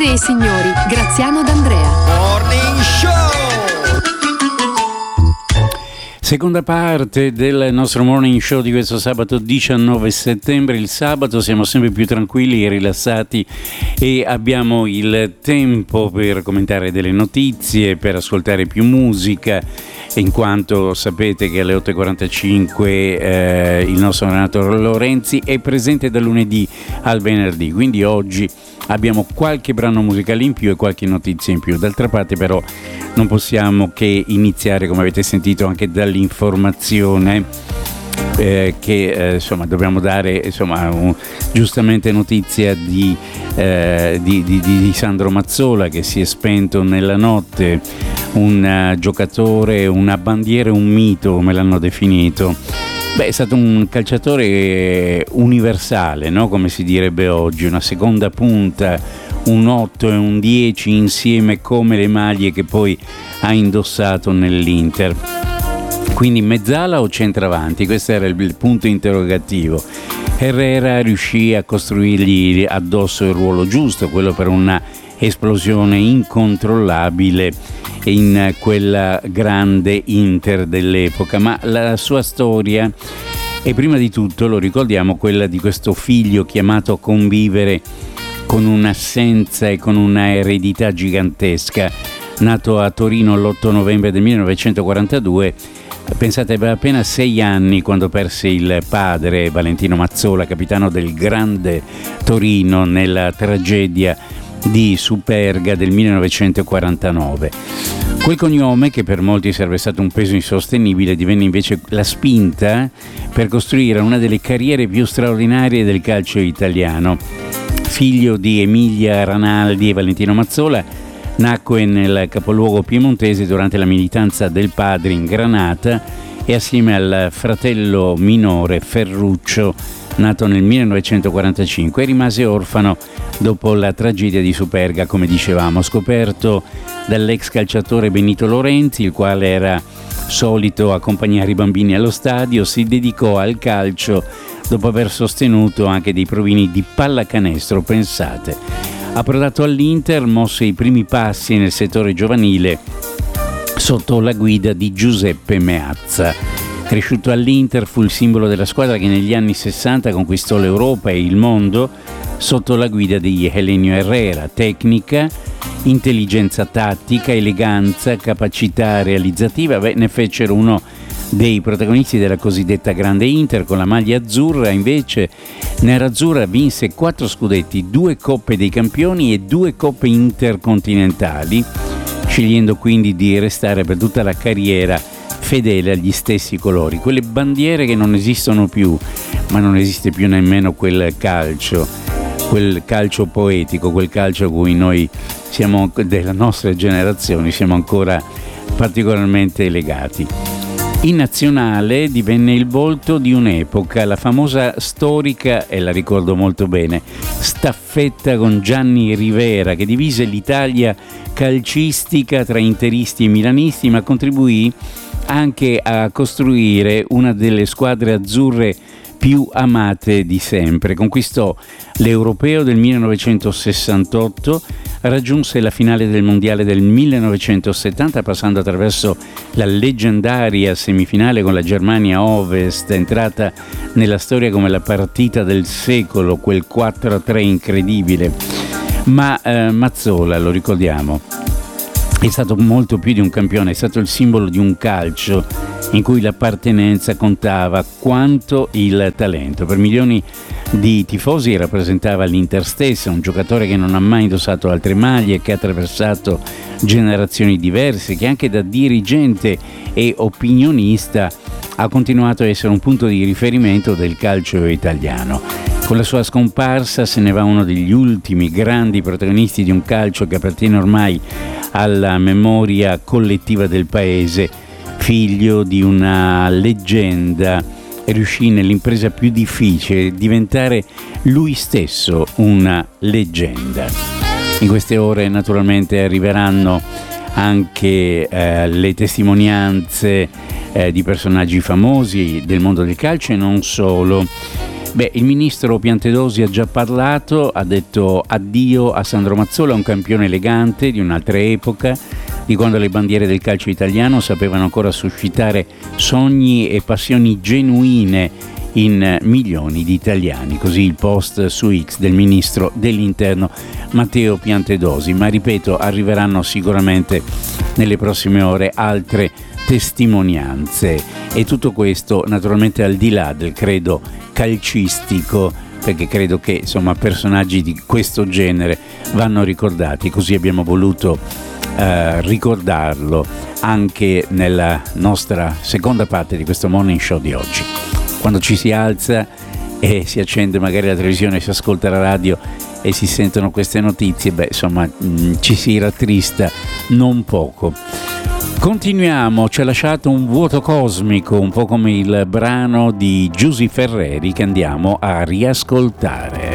Signore e signori, Graziano D'Andrea. Morning Show! Seconda parte del nostro morning show di questo sabato 19 settembre. Il sabato siamo sempre più tranquilli e rilassati e abbiamo il tempo per commentare delle notizie, per ascoltare più musica, in quanto sapete che alle 8.45 il nostro Renato Lorenzi è presente dal lunedì al venerdì, quindi oggi abbiamo qualche brano musicale in più e qualche notizia in più. D'altra parte però non possiamo che iniziare, come avete sentito, anche dall'informazione che insomma dobbiamo dare, insomma, giustamente notizia di Sandro Mazzola, che si è spento nella notte, un giocatore, una bandiera, un mito come l'hanno definito. È stato un calciatore universale, no? Come si direbbe oggi, una seconda punta, un 8 e un 10 insieme come le maglie che poi ha indossato nell'Inter. Quindi mezzala o centravanti? Questo era il punto interrogativo. Herrera riuscì a costruirgli addosso il ruolo giusto, quello per una esplosione incontrollabile in quella grande Inter dell'epoca, ma la sua storia è prima di tutto, lo ricordiamo, quella di questo figlio chiamato a convivere con un'assenza e con una eredità gigantesca. Nato a Torino l'8 novembre del 1942, pensate, aveva appena 6 anni quando perse il padre, Valentino Mazzola, capitano del grande Torino nella tragedia di Superga del 1949. Quel cognome, che per molti sarebbe stato un peso insostenibile, divenne invece la spinta per costruire una delle carriere più straordinarie del calcio italiano. Figlio di Emilia Ranaldi e Valentino Mazzola, nacque nel capoluogo piemontese durante la militanza del padre in Granata e assieme al fratello minore Ferruccio, nato nel 1945, rimase orfano dopo la tragedia di Superga, come dicevamo. Scoperto dall'ex calciatore Benito Lorenzi, il quale era solito accompagnare i bambini allo stadio, si dedicò al calcio dopo aver sostenuto anche dei provini di pallacanestro, pensate. Approdato all'Inter, mosse i primi passi nel settore giovanile sotto la guida di Giuseppe Meazza. Cresciuto all'Inter, fu il simbolo della squadra che negli anni 60 conquistò l'Europa e il mondo sotto la guida di Helenio Herrera. Tecnica, intelligenza tattica, eleganza, capacità realizzativa, ne fecero uno dei protagonisti della cosiddetta grande Inter. Con la maglia azzurra, invece, nerazzurra, vinse 4 scudetti, 2 coppe dei campioni e 2 coppe intercontinentali, scegliendo quindi di restare per tutta la carriera fedele agli stessi colori, quelle bandiere che non esistono più, ma non esiste più nemmeno quel calcio poetico, quel calcio a cui noi siamo, della nostra generazione, siamo ancora particolarmente legati. In nazionale divenne il volto di un'epoca, la famosa storica, e la ricordo molto bene, staffetta con Gianni Rivera, che divise l'Italia calcistica tra interisti e milanisti, ma contribuì anche a costruire una delle squadre azzurre più amate di sempre. Conquistò l'Europeo del 1968, raggiunse la finale del Mondiale del 1970 passando attraverso la leggendaria semifinale con la Germania Ovest, entrata nella storia come la partita del secolo, quel 4-3 incredibile. Ma Mazzola, lo ricordiamo, è stato molto più di un campione, è stato il simbolo di un calcio in cui l'appartenenza contava quanto il talento. Per milioni di tifosi rappresentava l'Inter stessa, un giocatore che non ha mai indossato altre maglie, che ha attraversato generazioni diverse, che anche da dirigente e opinionista ha continuato a essere un punto di riferimento del calcio italiano. Con la sua scomparsa se ne va uno degli ultimi grandi protagonisti di un calcio che appartiene ormai alla memoria collettiva del paese. Figlio di una leggenda, riuscì nell'impresa più difficile, diventare lui stesso una leggenda. In queste ore naturalmente arriveranno anche le testimonianze di personaggi famosi del mondo del calcio e non solo. Beh, il ministro Piantedosi ha già parlato, ha detto addio a Sandro Mazzola, un campione elegante di un'altra epoca, di quando le bandiere del calcio italiano sapevano ancora suscitare sogni e passioni genuine in milioni di italiani. Così il post su X del ministro dell'Interno Matteo Piantedosi. Ma ripeto, arriveranno sicuramente nelle prossime ore altre testimonianze, e tutto questo naturalmente al di là del credo calcistico, perché credo che insomma personaggi di questo genere vanno ricordati. Così abbiamo voluto ricordarlo anche nella nostra seconda parte di questo morning show di oggi. Quando ci si alza e si accende magari la televisione, si ascolta la radio e si sentono queste notizie, beh insomma ci si rattrista non poco. Continuiamo, ci ha lasciato un vuoto cosmico, un po' come il brano di Giusy Ferreri che andiamo a riascoltare.